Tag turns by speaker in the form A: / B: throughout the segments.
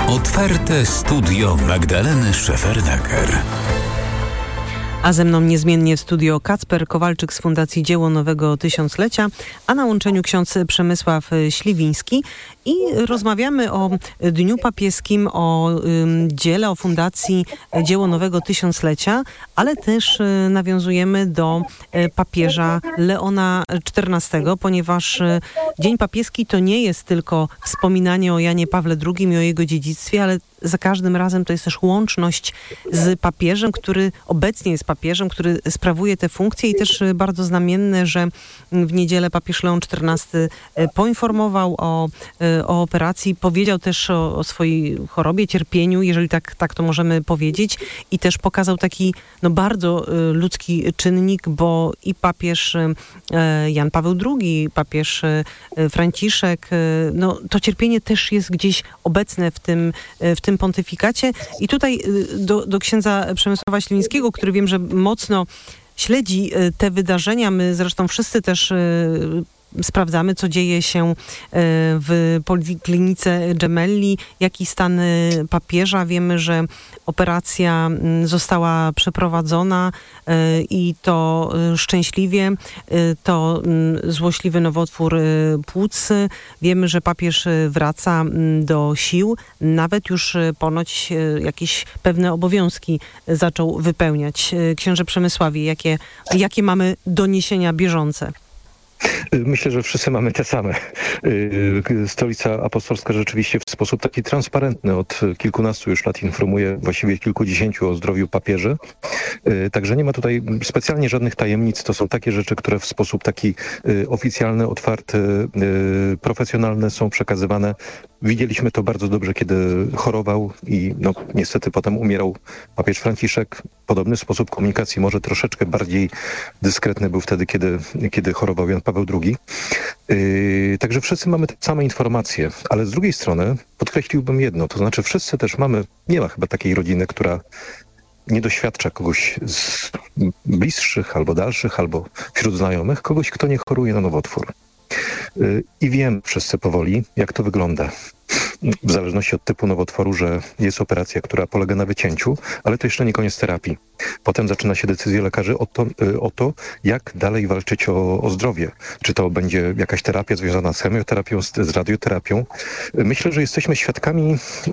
A: Otwarte studio Magdaleny Szefernaker.
B: A ze mną niezmiennie w studio Kacper Kowalczyk z Fundacji Dzieło Nowego Tysiąclecia, a na łączeniu ksiądz Przemysław Śliwiński. I rozmawiamy o Dniu Papieskim, o dziele, o Fundacji Dzieło Nowego Tysiąclecia, ale też nawiązujemy do papieża Leona XIV, ponieważ Dzień Papieski to nie jest tylko wspominanie o Janie Pawle II i o jego dziedzictwie, ale za każdym razem to jest też łączność z papieżem, który obecnie jest papieżem, który sprawuje te funkcje i też bardzo znamienne, że w niedzielę papież Leon XIV poinformował o operacji, powiedział też o swojej chorobie, cierpieniu, jeżeli tak to możemy powiedzieć, i też pokazał taki bardzo ludzki czynnik, bo i papież Jan Paweł II, papież Franciszek, to cierpienie też jest gdzieś obecne w tym pontyfikacie. I tutaj do księdza Przemysława Śliwińskiego, który wiem, że mocno śledzi te wydarzenia. My zresztą wszyscy też sprawdzamy, co dzieje się w Poliklinice Gemelli, jaki stan papieża. Wiemy, że operacja została przeprowadzona i to szczęśliwie. To złośliwy nowotwór płuc. Wiemy, że papież wraca do sił. Nawet już ponoć jakieś pewne obowiązki zaczął wypełniać. Księże Przemysławie, jakie mamy doniesienia bieżące?
C: Myślę, że wszyscy mamy te same. Stolica Apostolska rzeczywiście w sposób taki transparentny od kilkunastu już lat informuje, właściwie kilkudziesięciu, o zdrowiu papieży. Także nie ma tutaj specjalnie żadnych tajemnic. To są takie rzeczy, które w sposób taki oficjalny, otwarty, profesjonalny są przekazywane. Widzieliśmy to bardzo dobrze, kiedy chorował i niestety potem umierał papież Franciszek. Podobny sposób komunikacji, może troszeczkę bardziej dyskretny, był wtedy, kiedy chorował Jan Paweł II. Także wszyscy mamy te same informacje, ale z drugiej strony podkreśliłbym jedno, to znaczy wszyscy też nie ma chyba takiej rodziny, która nie doświadcza kogoś z bliższych albo dalszych, albo wśród znajomych, kogoś, kto nie choruje na nowotwór. I wiem wszyscy powoli, jak to wygląda. W zależności od typu nowotworu, że jest operacja, która polega na wycięciu, ale to jeszcze nie koniec terapii. Potem zaczyna się decyzja lekarzy o to, jak dalej walczyć o zdrowie. Czy to będzie jakaś terapia związana z chemioterapią, z radioterapią. Myślę, że jesteśmy świadkami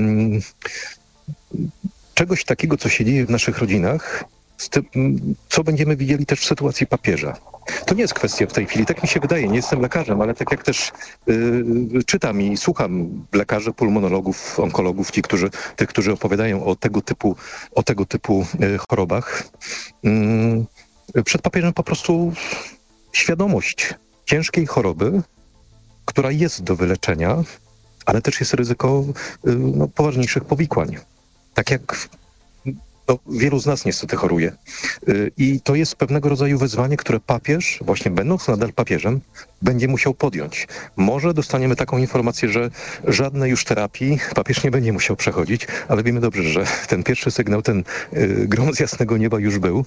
C: czegoś takiego, co się dzieje w naszych rodzinach, z tym, co będziemy widzieli też w sytuacji papieża. To nie jest kwestia w tej chwili, tak mi się wydaje, nie jestem lekarzem, ale tak jak też czytam i słucham lekarzy, pulmonologów, onkologów, tych, którzy opowiadają o tego typu chorobach. Przed papieżem po prostu świadomość ciężkiej choroby, która jest do wyleczenia, ale też jest ryzyko poważniejszych powikłań. Tak jak wielu z nas niestety choruje. I to jest pewnego rodzaju wyzwanie, które papież, właśnie będąc nadal papieżem, będzie musiał podjąć. Może dostaniemy taką informację, że żadnej już terapii papież nie będzie musiał przechodzić, ale wiemy dobrze, że ten pierwszy sygnał, ten grom z jasnego nieba już był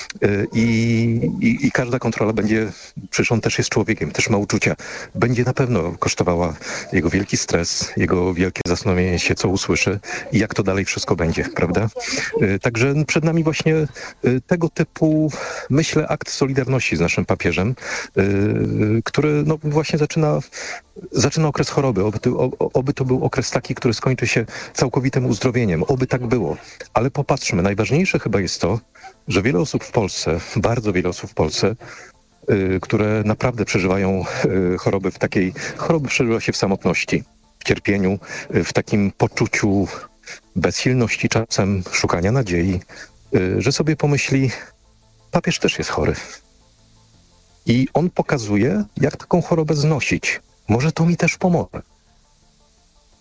C: i każda kontrola będzie, przecież on też jest człowiekiem, też ma uczucia, będzie na pewno kosztowała jego wielki stres, jego wielkie zastanowienie się, co usłyszy i jak to dalej wszystko będzie, prawda? Także przed nami właśnie tego typu, myślę, akt solidarności z naszym papieżem, który właśnie zaczyna okres choroby. Oby to był okres taki, który skończy się całkowitym uzdrowieniem. Oby tak było. Ale popatrzmy, najważniejsze chyba jest to, że wiele osób w Polsce, bardzo wiele osób w Polsce, które naprawdę przeżywają choroby przeżywa się w samotności, w cierpieniu, w takim poczuciu bezsilności czasem, szukania nadziei, że sobie pomyśli, papież też jest chory. I on pokazuje, jak taką chorobę znosić. Może to mi też pomoże.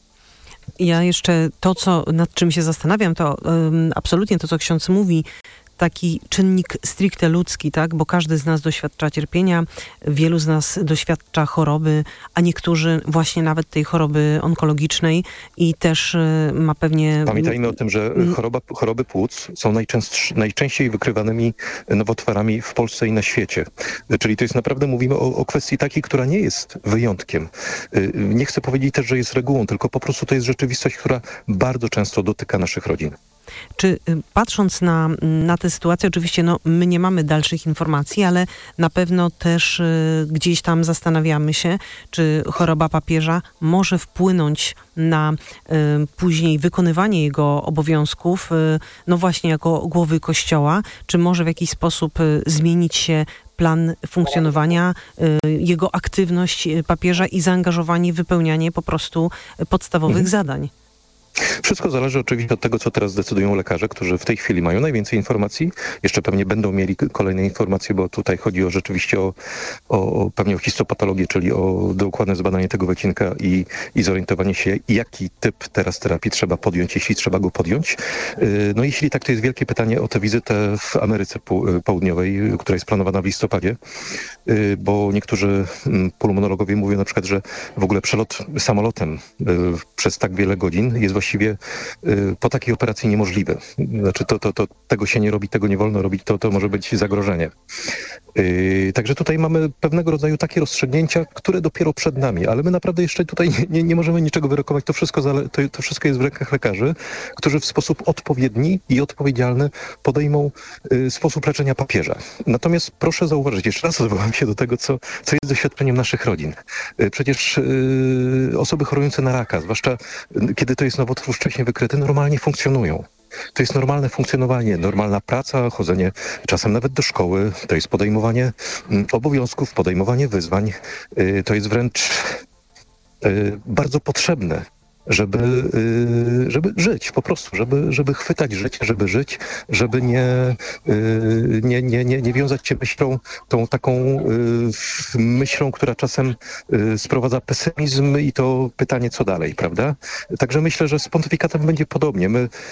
B: Ja jeszcze nad czym się zastanawiam, to absolutnie to, co ksiądz mówi, taki czynnik stricte ludzki, tak? Bo każdy z nas doświadcza cierpienia, wielu z nas doświadcza choroby, a niektórzy właśnie nawet tej choroby onkologicznej i też ma pewnie...
C: Pamiętajmy o tym, że choroby płuc są najczęściej wykrywanymi nowotworami w Polsce i na świecie. Czyli to jest naprawdę, mówimy o kwestii takiej, która nie jest wyjątkiem. Nie chcę powiedzieć też, że jest regułą, tylko po prostu to jest rzeczywistość, która bardzo często dotyka naszych rodzin.
B: Czy patrząc na tę sytuację, oczywiście my nie mamy dalszych informacji, ale na pewno też gdzieś tam zastanawiamy się, czy choroba papieża może wpłynąć na później wykonywanie jego obowiązków, no właśnie jako głowy Kościoła, czy może w jakiś sposób zmienić się plan funkcjonowania, jego aktywność papieża i zaangażowanie w wypełnianie po prostu podstawowych zadań.
C: Wszystko zależy oczywiście od tego, co teraz decydują lekarze, którzy w tej chwili mają najwięcej informacji. Jeszcze pewnie będą mieli kolejne informacje, bo tutaj chodzi rzeczywiście pewnie o histopatologię, czyli o dokładne zbadanie tego wycinka i zorientowanie się, jaki typ teraz terapii trzeba podjąć, jeśli trzeba go podjąć. No jeśli tak, to jest wielkie pytanie o tę wizytę w Ameryce Południowej, która jest planowana w listopadzie, bo niektórzy pulmonologowie mówią na przykład, że w ogóle przelot samolotem przez tak wiele godzin jest właściwie po takiej operacji niemożliwy. Znaczy tego się nie robi, tego nie wolno robić, to może być zagrożenie. Także tutaj mamy pewnego rodzaju takie rozstrzygnięcia, które dopiero przed nami, ale my naprawdę jeszcze tutaj nie możemy niczego wyrokować. To wszystko jest w rękach lekarzy, którzy w sposób odpowiedni i odpowiedzialny podejmą sposób leczenia papieża. Natomiast proszę zauważyć, jeszcze raz odwołam się do tego, co jest doświadczeniem naszych rodzin. Przecież osoby chorujące na raka, zwłaszcza kiedy to jest nowotwór wcześniej wykryty, normalnie funkcjonują. To jest normalne funkcjonowanie, normalna praca, chodzenie czasem nawet do szkoły, to jest podejmowanie obowiązków, podejmowanie wyzwań. To jest wręcz bardzo potrzebne, żeby żyć po prostu, żeby chwytać życie, żeby żyć, żeby nie wiązać się tą taką myślą, która czasem sprowadza pesymizm i to pytanie, co dalej, prawda? Także myślę, że z pontyfikatem będzie podobnie.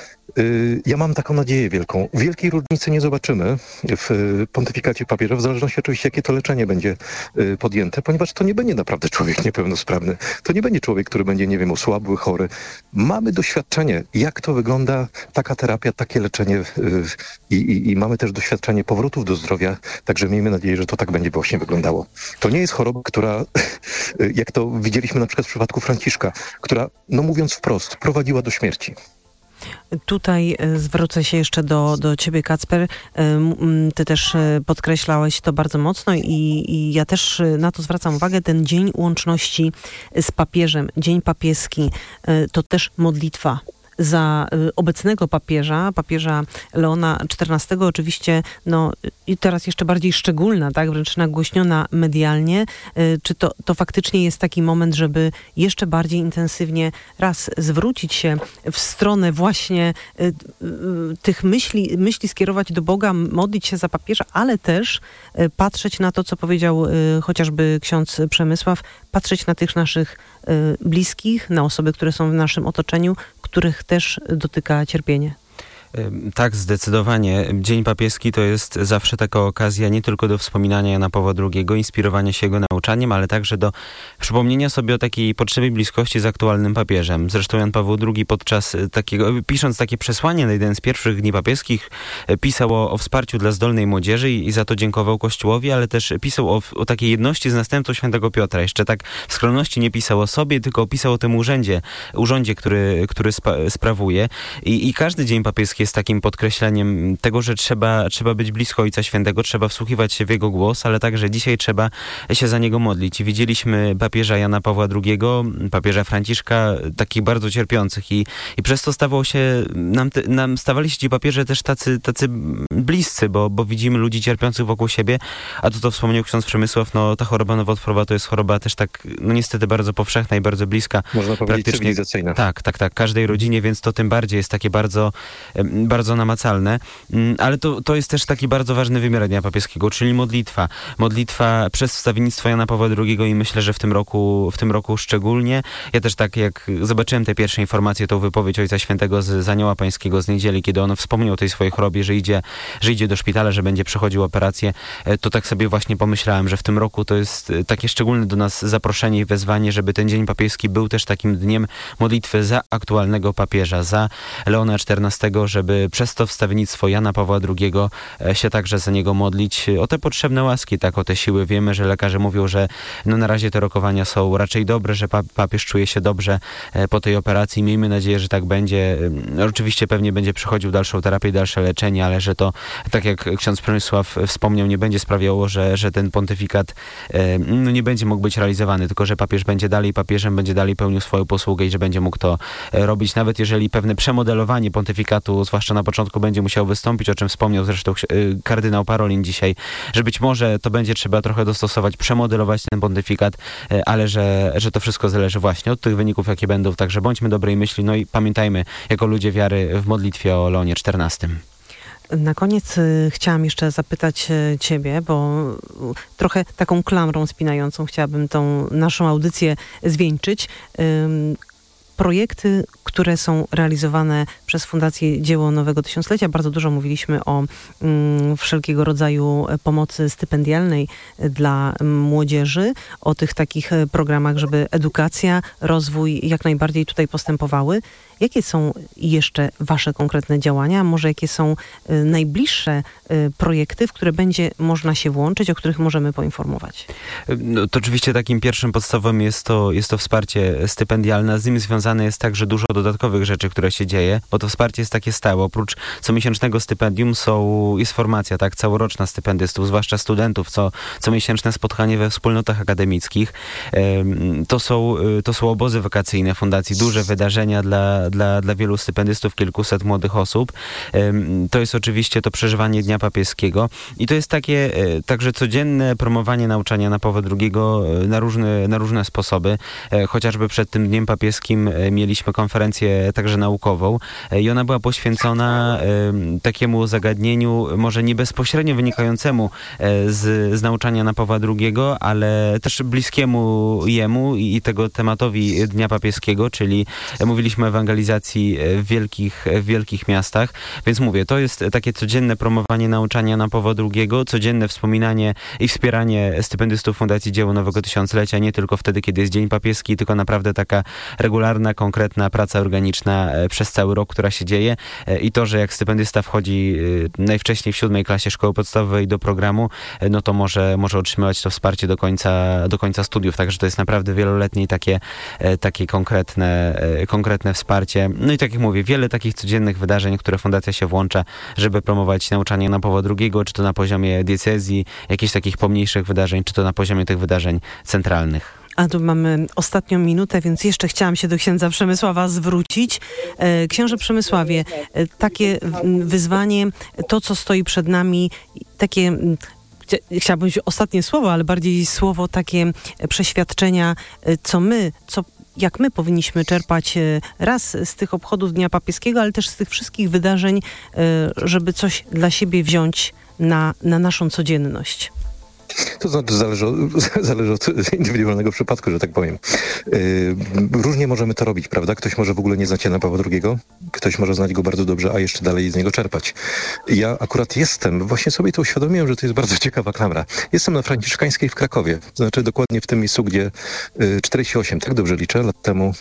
C: Ja mam taką nadzieję wielką. Wielkiej różnicy nie zobaczymy w pontyfikacie papieża, w zależności oczywiście, jakie to leczenie będzie podjęte, ponieważ to nie będzie naprawdę człowiek niepełnosprawny. To nie będzie człowiek, który będzie, nie wiem, osłabły, chory. Mamy doświadczenie, jak to wygląda taka terapia, takie leczenie i mamy też doświadczenie powrotów do zdrowia, także miejmy nadzieję, że to tak będzie właśnie wyglądało. To nie jest choroba, która, jak to widzieliśmy na przykład w przypadku Franciszka, która, no mówiąc wprost, prowadziła do śmierci.
B: Tutaj zwrócę się jeszcze do ciebie, Kacper. Ty też podkreślałeś to bardzo mocno i ja też na to zwracam uwagę. Ten dzień łączności z papieżem, dzień papieski, to też modlitwa za obecnego papieża Leona XIV, oczywiście, i teraz jeszcze bardziej szczególna, tak, wręcz nagłośniona medialnie. Czy to faktycznie jest taki moment, żeby jeszcze bardziej intensywnie zwrócić się w stronę właśnie tych myśli skierować do Boga, modlić się za papieża, ale też patrzeć na to, co powiedział chociażby ksiądz Przemysław, patrzeć na tych naszych bliskich, na osoby, które są w naszym otoczeniu, których też dotyka cierpienie.
D: Tak, zdecydowanie. Dzień papieski to jest zawsze taka okazja nie tylko do wspominania Jana Pawła II, inspirowania się jego nauczaniem, ale także do przypomnienia sobie o takiej potrzebie bliskości z aktualnym papieżem. Zresztą Jan Paweł II pisząc takie przesłanie na jeden z pierwszych dni papieskich, pisał o wsparciu dla zdolnej młodzieży i za to dziękował Kościołowi, ale też pisał o takiej jedności z następcą świętego Piotra. Jeszcze tak w skromności nie pisał o sobie, tylko pisał o tym urządzie, który sprawuje. I każdy dzień papieski jest takim podkreśleniem tego, że trzeba być blisko Ojca Świętego, trzeba wsłuchiwać się w Jego głos, ale także dzisiaj trzeba się za Niego modlić. I widzieliśmy papieża Jana Pawła II, papieża Franciszka, takich bardzo cierpiących i przez to stawali się ci papieże też tacy bliscy, bo widzimy ludzi cierpiących wokół siebie, a to wspomniał ksiądz Przemysław, ta choroba nowotworowa to jest choroba też tak, niestety bardzo powszechna i bardzo bliska.
C: Można powiedzieć cywilizacyjna.
D: Tak, każdej rodzinie, więc to tym bardziej jest takie bardzo bardzo namacalne, ale to jest też taki bardzo ważny wymiar Dnia Papieskiego, czyli modlitwa. Modlitwa przez wstawiennictwo Jana Pawła II i myślę, że w tym roku szczególnie. Ja też tak jak zobaczyłem te pierwsze informacje, tą wypowiedź Ojca Świętego z Anioła Pańskiego z niedzieli, kiedy on wspomniał o tej swojej chorobie, że idzie do szpitala, że będzie przechodził operację, to tak sobie właśnie pomyślałem, że w tym roku to jest takie szczególne do nas zaproszenie i wezwanie, żeby ten Dzień Papieski był też takim dniem modlitwy za aktualnego papieża, za Leona XIV, żeby przez to wstawiennictwo Jana Pawła II się także za niego modlić o te potrzebne łaski, tak, o te siły. Wiemy, że lekarze mówią, że na razie te rokowania są raczej dobre, że papież czuje się dobrze po tej operacji. Miejmy nadzieję, że tak będzie. Oczywiście pewnie będzie przechodził dalszą terapię, dalsze leczenie, ale że to, tak jak ksiądz Przemysław wspomniał, nie będzie sprawiało, że ten pontyfikat nie będzie mógł być realizowany, tylko że papież będzie dalej papieżem, będzie dalej pełnił swoją posługę i że będzie mógł to robić, nawet jeżeli pewne przemodelowanie pontyfikatu, zwłaszcza na początku, będzie musiał wystąpić, o czym wspomniał zresztą kardynał Parolin dzisiaj, że być może to będzie trzeba trochę dostosować, przemodelować ten pontyfikat, ale że to wszystko zależy właśnie od tych wyników, jakie będą, także bądźmy dobrej myśli, no i pamiętajmy jako ludzie wiary w modlitwie o Leonie XIV.
B: Na koniec chciałam jeszcze zapytać ciebie, bo trochę taką klamrą spinającą chciałabym tą naszą audycję zwieńczyć. Projekty, które są realizowane przez Fundację Dzieło Nowego Tysiąclecia. Bardzo dużo mówiliśmy o wszelkiego rodzaju pomocy stypendialnej dla młodzieży, o tych takich programach, żeby edukacja, rozwój jak najbardziej tutaj postępowały. Jakie są jeszcze wasze konkretne działania? Może jakie są najbliższe projekty, w które będzie można się włączyć, o których możemy poinformować?
D: No, to oczywiście takim pierwszym podstawowym jest to wsparcie stypendialne. Z nim związane jest także dużo dodatkowych rzeczy, które się dzieje, bo to wsparcie jest takie stałe. Oprócz comiesięcznego stypendium jest formacja, tak, całoroczna stypendystów, zwłaszcza studentów, comiesięczne spotkanie we wspólnotach akademickich. To są obozy wakacyjne fundacji, duże wydarzenia dla wielu stypendystów, kilkuset młodych osób. To jest oczywiście to przeżywanie Dnia Papieskiego i to jest takie także codzienne promowanie nauczania Jana Pawła II na różne sposoby. Chociażby przed tym Dniem Papieskim mieliśmy konferencję także naukową i ona była poświęcona takiemu zagadnieniu, może nie bezpośrednio wynikającemu z nauczania Jana Pawła II, ale też bliskiemu jemu i tego tematowi Dnia Papieskiego, czyli mówiliśmy o ewangelizacji w wielkich miastach. Więc mówię, to jest takie codzienne promowanie nauczania Jana Pawła II, codzienne wspominanie i wspieranie stypendystów Fundacji Dzieło Nowego Tysiąclecia, nie tylko wtedy, kiedy jest Dzień Papieski, tylko naprawdę taka regularna, konkretna praca organiczna przez cały rok, która się dzieje i to, że jak stypendysta wchodzi najwcześniej w 7. klasie szkoły podstawowej do programu, no to może otrzymywać to wsparcie do końca studiów. Także to jest naprawdę wieloletnie takie konkretne wsparcie. No i tak jak mówię, wiele takich codziennych wydarzeń, które fundacja się włącza, żeby promować nauczanie Jana Pawła II, czy to na poziomie diecezji, jakichś takich pomniejszych wydarzeń, czy to na poziomie tych wydarzeń centralnych.
B: A tu mamy ostatnią minutę, więc jeszcze chciałam się do księdza Przemysława zwrócić. Księże Przemysławie, takie wyzwanie, to co stoi przed nami, takie... Chciałabym powiedzieć ostatnie słowo, ale bardziej słowo takie przeświadczenia, jak my powinniśmy czerpać raz z tych obchodów Dnia Papieskiego, ale też z tych wszystkich wydarzeń, żeby coś dla siebie wziąć na naszą codzienność.
C: To znaczy zależy od indywidualnego przypadku, że tak powiem. Różnie możemy to robić, prawda? Ktoś może w ogóle nie znać Jana Pawła II, ktoś może znać go bardzo dobrze, a jeszcze dalej z niego czerpać. Ja akurat właśnie sobie to uświadomiłem, że to jest bardzo ciekawa klamra. Jestem na Franciszkańskiej w Krakowie, to znaczy dokładnie w tym miejscu, gdzie 48, tak dobrze liczę, lat temu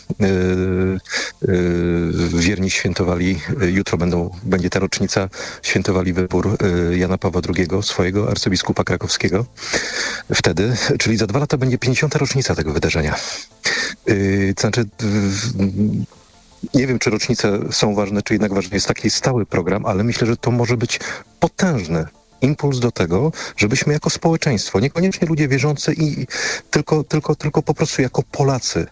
C: wierni świętowali, jutro będzie ta rocznica, świętowali wybór Jana Pawła II, swojego arcybiskupa krakowskiego. Wtedy, czyli za 2 lata będzie 50. rocznica tego wydarzenia. To znaczy, nie wiem, czy rocznice są ważne, czy jednak ważny jest taki stały program, ale myślę, że to może być potężny impuls do tego, żebyśmy jako społeczeństwo, niekoniecznie ludzie wierzący i tylko po prostu jako Polacy,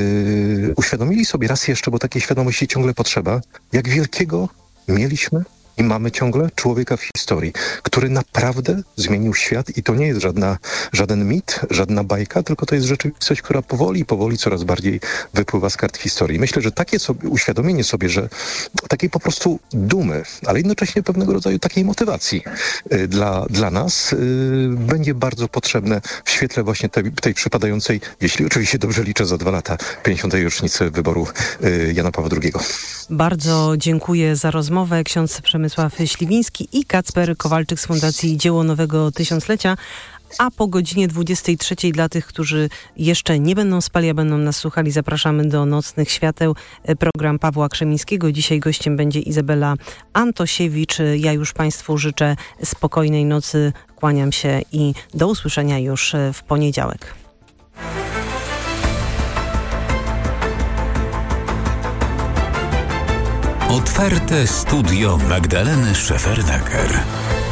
C: uświadomili sobie raz jeszcze, bo takiej świadomości ciągle potrzeba, jak wielkiego mieliśmy I mamy ciągle człowieka w historii, który naprawdę zmienił świat i to nie jest żaden mit, żadna bajka, tylko to jest rzeczywistość, która powoli coraz bardziej wypływa z kart historii. Myślę, że takie uświadomienie sobie, że takiej po prostu dumy, ale jednocześnie pewnego rodzaju takiej motywacji dla nas będzie bardzo potrzebne w świetle właśnie tej przypadającej, jeśli oczywiście dobrze liczę, za 2 lata 50. rocznicy wyboru Jana Pawła II.
B: Bardzo dziękuję za rozmowę. Ksiądz Przemysław Śliwiński i Kacper Kowalczyk z Fundacji Dzieło Nowego Tysiąclecia. A po godzinie 23 dla tych, którzy jeszcze nie będą spali, a będą nas słuchali, zapraszamy do Nocnych Świateł. Program Pawła Krzemińskiego. Dzisiaj gościem będzie Izabela Antosiewicz. Ja już Państwu życzę spokojnej nocy. Kłaniam się i do usłyszenia już w poniedziałek.
A: Otwarte studio Magdaleny Szefernaker.